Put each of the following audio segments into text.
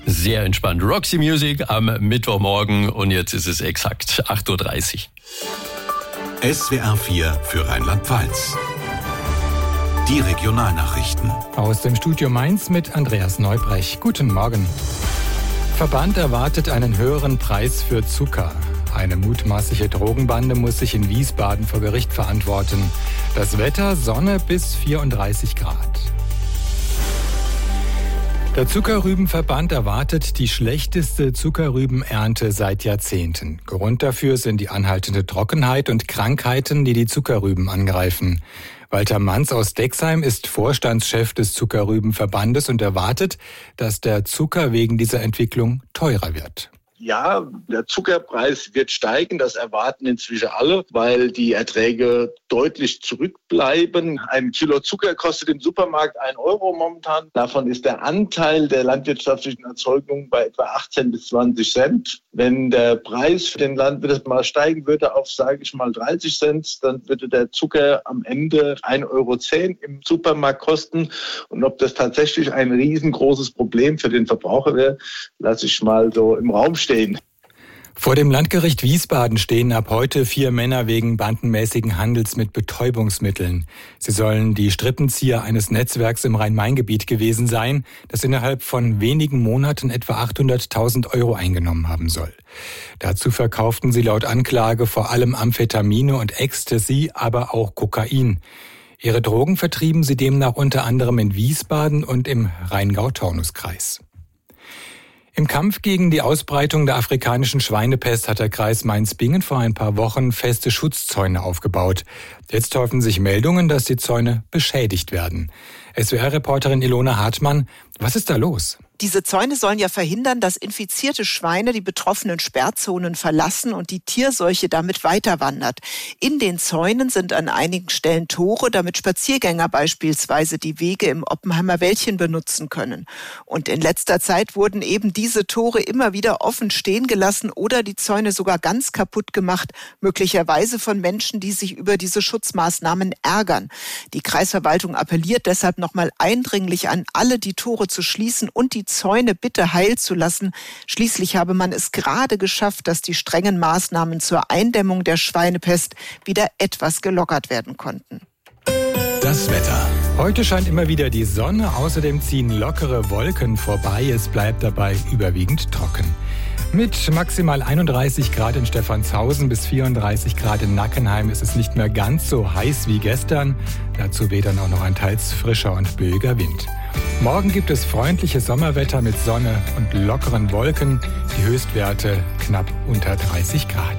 Sehr entspannt. Roxy Music am Mittwochmorgen und jetzt ist es exakt 8.30 Uhr. SWR 4 für Rheinland-Pfalz. Die Regionalnachrichten. Aus dem Studio Mainz mit Andreas Neubrech. Guten Morgen. Verband erwartet einen höheren Preis für Zucker. Eine mutmaßliche Drogenbande muss sich in Wiesbaden vor Gericht verantworten. Das Wetter, Sonne bis 34 Grad. Der Zuckerrübenverband erwartet die schlechteste Zuckerrübenernte seit Jahrzehnten. Grund dafür sind die anhaltende Trockenheit und Krankheiten, die die Zuckerrüben angreifen. Walter Manz aus Dexheim ist Vorstandschef des Zuckerrübenverbandes und erwartet, dass der Zucker wegen dieser Entwicklung teurer wird. Ja, der Zuckerpreis wird steigen, das erwarten inzwischen alle, weil die Erträge deutlich zurückbleiben. Ein Kilo Zucker kostet im Supermarkt 1 Euro momentan. Davon ist der Anteil der landwirtschaftlichen Erzeugung bei etwa 18 bis 20 Cent. Wenn der Preis für den Landwirt mal steigen würde auf, sage ich mal, 30 Cent, dann würde der Zucker am Ende 1,10 Euro im Supermarkt kosten. Und ob das tatsächlich ein riesengroßes Problem für den Verbraucher wäre, lasse ich mal so im Raum stehen. Vor dem Landgericht Wiesbaden stehen ab heute 4 Männer wegen bandenmäßigen Handels mit Betäubungsmitteln. Sie sollen die Strippenzieher eines Netzwerks im Rhein-Main-Gebiet gewesen sein, das innerhalb von wenigen Monaten etwa 800.000 Euro eingenommen haben soll. Dazu verkauften sie laut Anklage vor allem Amphetamine und Ecstasy, aber auch Kokain. Ihre Drogen vertrieben sie demnach unter anderem in Wiesbaden und im Rheingau-Taunus-Kreis. Im Kampf gegen die Ausbreitung der afrikanischen Schweinepest hat der Kreis Mainz-Bingen vor ein paar Wochen feste Schutzzäune aufgebaut. Jetzt häufen sich Meldungen, dass die Zäune beschädigt werden. SWR-Reporterin Ilona Hartmann, was ist da los? Diese Zäune sollen ja verhindern, dass infizierte Schweine die betroffenen Sperrzonen verlassen und die Tierseuche damit weiterwandert. In den Zäunen sind an einigen Stellen Tore, damit Spaziergänger beispielsweise die Wege im Oppenheimer Wäldchen benutzen können. Und in letzter Zeit wurden eben diese Tore immer wieder offen stehen gelassen oder die Zäune sogar ganz kaputt gemacht, möglicherweise von Menschen, die sich über diese Schutzmaßnahmen ärgern. Die Kreisverwaltung appelliert deshalb nochmal eindringlich an alle, die Tore zu schließen und die Zäune bitte heil zu lassen. Schließlich habe man es gerade geschafft, dass die strengen Maßnahmen zur Eindämmung der Schweinepest wieder etwas gelockert werden konnten. Das Wetter. Heute scheint immer wieder die Sonne, außerdem ziehen lockere Wolken vorbei. Es bleibt dabei überwiegend trocken. Mit maximal 31 Grad in Stephanshausen bis 34 Grad in Nackenheim ist es nicht mehr ganz so heiß wie gestern. Dazu weht dann auch noch ein teils frischer und böiger Wind. Morgen gibt es freundliches Sommerwetter mit Sonne und lockeren Wolken. Die Höchstwerte knapp unter 30 Grad.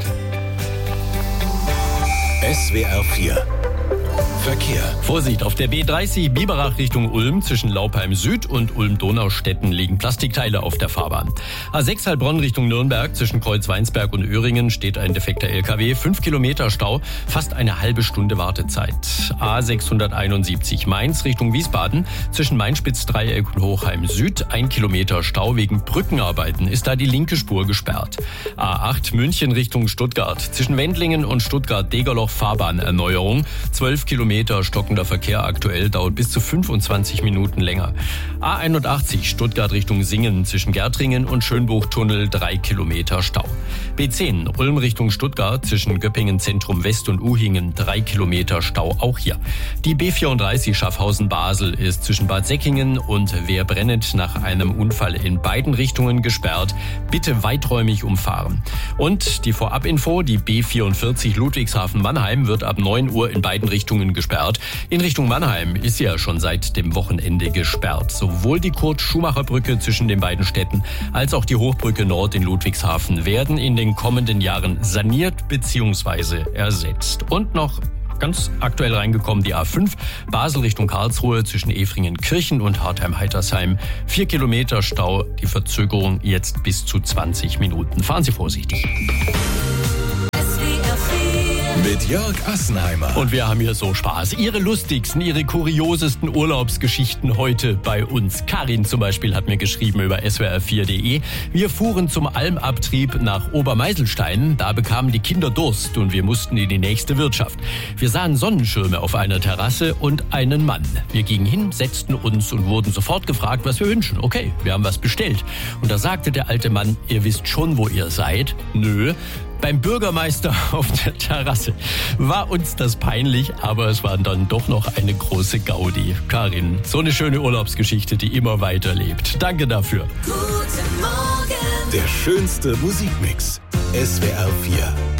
SWR 4 Verkehr. Vorsicht, auf der B30 Biberach Richtung Ulm zwischen Laupheim Süd und Ulm-Donaustetten liegen Plastikteile auf der Fahrbahn. A6 Heilbronn Richtung Nürnberg zwischen Kreuzweinsberg und Öhringen steht ein defekter LKW. 5 Kilometer Stau, fast eine halbe Stunde Wartezeit. A671 Mainz Richtung Wiesbaden zwischen Mainspitz-Dreieck und Hochheim Süd. 1 Kilometer Stau wegen Brückenarbeiten ist da die linke Spur gesperrt. A8 München Richtung Stuttgart zwischen Wendlingen und Stuttgart-Degerloch Fahrbahnerneuerung. 12 Kilometer stockender Verkehr aktuell, dauert bis zu 25 Minuten länger. A81 Stuttgart Richtung Singen zwischen Gärtringen und Schönbuchtunnel 3 Kilometer Stau. B10 Ulm Richtung Stuttgart zwischen Göppingen Zentrum West und Uhingen 3 Kilometer Stau, auch hier. Die B34 Schaffhausen-Basel ist zwischen Bad Säckingen und Wehrbrenneth nach einem Unfall in beiden Richtungen gesperrt. Bitte weiträumig umfahren. Und die Vorabinfo, die B44 Ludwigshafen-Mannheim wird ab 9 Uhr in beiden Richtungen gesperrt. In Richtung Mannheim ist sie ja schon seit dem Wochenende gesperrt. Sowohl die Kurt-Schumacher-Brücke zwischen den beiden Städten als auch die Hochbrücke Nord in Ludwigshafen werden in den kommenden Jahren saniert bzw. ersetzt. Und noch ganz aktuell reingekommen die A5 Basel Richtung Karlsruhe zwischen Efringen-Kirchen und Hartheim-Heitersheim. 4 Kilometer Stau, die Verzögerung jetzt bis zu 20 Minuten. Fahren Sie vorsichtig. Mit mit Jörg Assenheimer. Und wir haben hier so Spaß. Ihre lustigsten, Ihre kuriosesten Urlaubsgeschichten heute bei uns. Karin zum Beispiel hat mir geschrieben über swr4.de. Wir fuhren zum Almabtrieb nach Obermeiselstein. Da bekamen die Kinder Durst und wir mussten in die nächste Wirtschaft. Wir sahen Sonnenschirme auf einer Terrasse und einen Mann. Wir gingen hin, setzten uns und wurden sofort gefragt, was wir wünschen. Okay, wir haben was bestellt. Und da sagte der alte Mann, ihr wisst schon, wo ihr seid? Nö. Beim Bürgermeister auf der Terrasse. War uns das peinlich, aber es war dann doch noch eine große Gaudi. Karin, so eine schöne Urlaubsgeschichte, die immer weiterlebt. Danke dafür. Guten Morgen. Der schönste Musikmix. SWR 4.